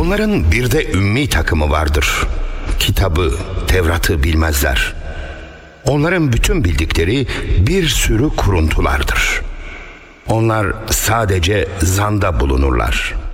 Onların bir de ümmi takımı vardır. Kitabı, Tevrat'ı bilmezler. Onların bütün bildikleri bir sürü kuruntulardır. Onlar sadece zanda bulunurlar.